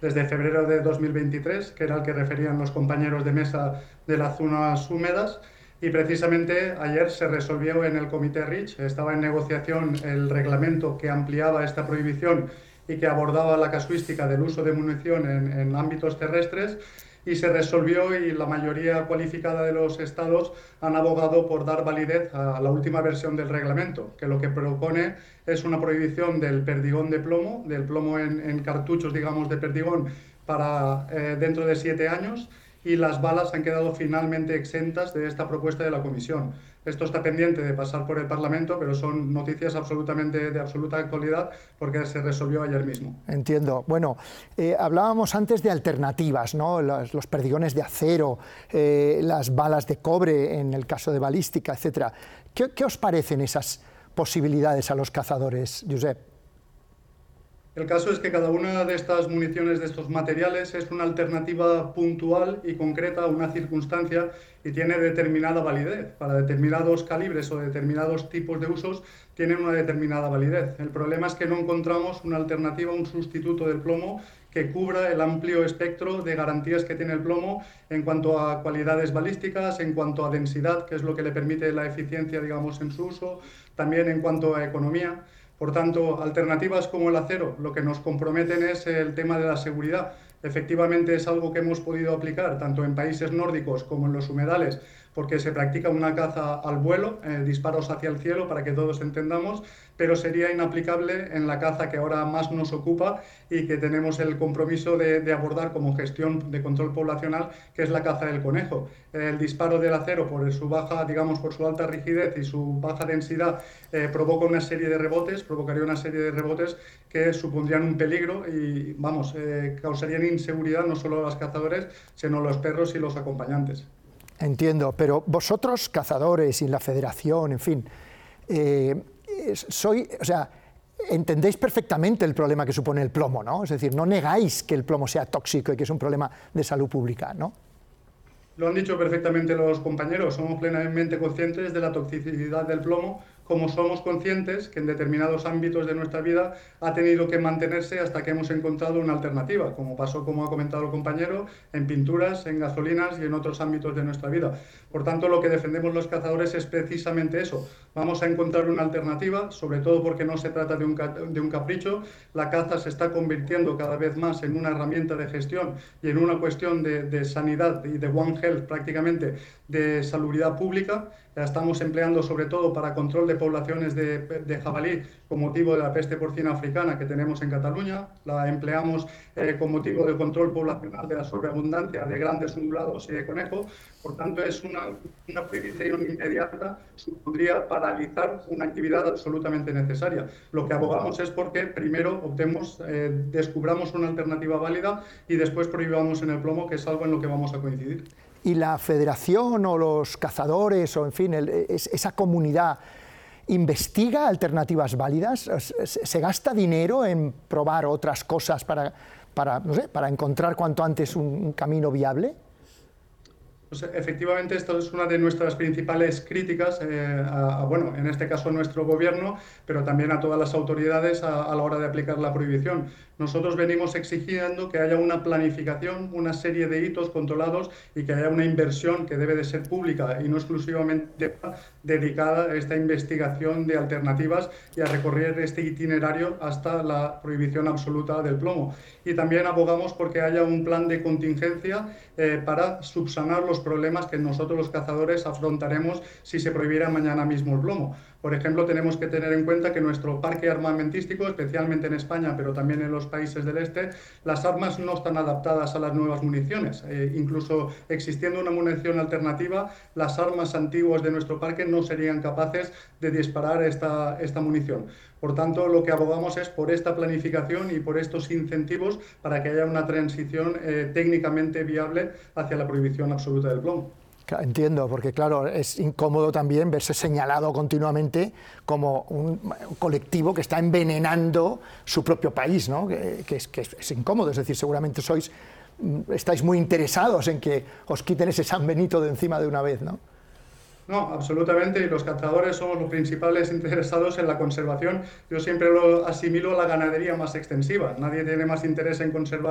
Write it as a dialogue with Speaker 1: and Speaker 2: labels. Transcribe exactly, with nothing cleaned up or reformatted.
Speaker 1: desde febrero de dos mil veintitrés, que era el que referían los compañeros de mesa de las zonas húmedas. Y precisamente ayer se resolvió en el Comité REACH, estaba en negociación el reglamento que ampliaba esta prohibición y que abordaba la casuística del uso de munición en, en ámbitos terrestres, y se resolvió, y la mayoría cualificada de los estados han abogado por dar validez a la última versión del reglamento, que lo que propone es una prohibición del perdigón de plomo, del plomo en, en cartuchos, digamos, de perdigón para eh, dentro de siete años, y las balas han quedado finalmente exentas de esta propuesta de la Comisión. Esto está pendiente de pasar por el Parlamento, pero son noticias absolutamente de absoluta actualidad porque se resolvió ayer mismo.
Speaker 2: Entiendo. Bueno, eh, hablábamos antes de alternativas, ¿no? Los, los perdigones de acero, eh, las balas de cobre en el caso de balística, etcétera. ¿Qué, qué os parecen esas posibilidades a los cazadores, Josep?
Speaker 1: El caso es que cada una de estas municiones, de estos materiales, es una alternativa puntual y concreta a una circunstancia y tiene determinada validez. Para determinados calibres o determinados tipos de usos tienen una determinada validez. El problema es que no encontramos una alternativa, un sustituto del plomo que cubra el amplio espectro de garantías que tiene el plomo en cuanto a cualidades balísticas, en cuanto a densidad, que es lo que le permite la eficiencia, digamos, en su uso, también en cuanto a economía. Por tanto, alternativas como el acero lo que nos comprometen es el tema de la seguridad. Efectivamente es algo que hemos podido aplicar tanto en países nórdicos como en los humedales, porque se practica una caza al vuelo, eh, disparos hacia el cielo, para que todos entendamos, pero sería inaplicable en la caza que ahora más nos ocupa y que tenemos el compromiso de, de abordar como gestión de control poblacional, que es la caza del conejo. El disparo del acero, por su baja, digamos, por su alta rigidez y su baja densidad, eh, provoca una serie de rebotes, provocaría una serie de rebotes que supondrían un peligro y, vamos, eh, causarían inseguridad no solo a los cazadores, sino a los perros y los acompañantes.
Speaker 2: Entiendo, pero vosotros, cazadores y la federación, en fin, eh, soy, o sea, entendéis perfectamente el problema que supone el plomo, ¿no? Es decir, no negáis que el plomo sea tóxico y que es un problema de salud pública, ¿no?
Speaker 1: Lo han dicho perfectamente los compañeros, somos plenamente conscientes de la toxicidad del plomo, como somos conscientes que en determinados ámbitos de nuestra vida ha tenido que mantenerse hasta que hemos encontrado una alternativa, como pasó, como ha comentado el compañero, en pinturas, en gasolinas y en otros ámbitos de nuestra vida. Por tanto, lo que defendemos los cazadores es precisamente eso. Vamos a encontrar una alternativa, sobre todo porque no se trata de un, de un capricho. La caza se está convirtiendo cada vez más en una herramienta de gestión y en una cuestión de, de sanidad y de One Health, prácticamente, de salubridad pública. La estamos empleando sobre todo para control de poblaciones de, de jabalí con motivo de la peste porcina africana que tenemos en Cataluña. La empleamos eh, con motivo del control poblacional de la sobreabundancia de grandes ungulados y de conejos. Por tanto, es una, una prohibición inmediata, supondría paralizar una actividad absolutamente necesaria. Lo que abogamos es porque primero optemos, eh, descubramos una alternativa válida y después prohibamos en el plomo, que es algo en lo que vamos a coincidir.
Speaker 2: ¿Y la federación o los cazadores, o en fin, el, es, esa comunidad, investiga alternativas válidas? ¿Se, se gasta dinero en probar otras cosas para, para, no sé, para encontrar cuanto antes un, un camino viable?
Speaker 1: Pues efectivamente, esto es una de nuestras principales críticas, eh, a, a, bueno, en este caso a nuestro gobierno, pero también a todas las autoridades a, a la hora de aplicar la prohibición. Nosotros venimos exigiendo que haya una planificación, una serie de hitos controlados y que haya una inversión que debe de ser pública y no exclusivamente dedicada a esta investigación de alternativas y a recorrer este itinerario hasta la prohibición absoluta del plomo. Y también abogamos porque haya un plan de contingencia eh, para subsanar los problemas que nosotros los cazadores afrontaremos si se prohibiera mañana mismo el plomo. Por ejemplo, tenemos que tener en cuenta que nuestro parque armamentístico, especialmente en España, pero también en los países del este, las armas no están adaptadas a las nuevas municiones. Eh, incluso existiendo una munición alternativa, las armas antiguas de nuestro parque no serían capaces de disparar esta, esta munición. Por tanto, lo que abogamos es por esta planificación y por estos incentivos para que haya una transición eh, técnicamente viable hacia la prohibición absoluta del plomo.
Speaker 2: Entiendo, porque claro, es incómodo también verse señalado continuamente como un colectivo que está envenenando su propio país, ¿no? que, que, es, que es incómodo, es decir, seguramente sois, estáis muy interesados en que os quiten ese San Benito de encima de una vez, ¿no?
Speaker 1: No, absolutamente, y los cazadores somos los principales interesados en la conservación. Yo siempre lo asimilo a la ganadería más extensiva. Nadie tiene más interés en conservar